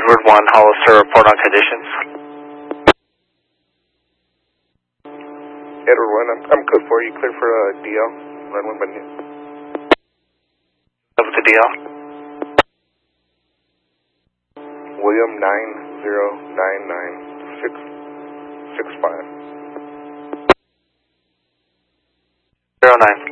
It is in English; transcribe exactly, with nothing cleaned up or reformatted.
Edward one, Hollister, report on conditions. Edward one, I'm, I'm good for you. Clear for uh, D L. Run one by noon. Over to D L. William nine zero nine nine six six five. Zero nine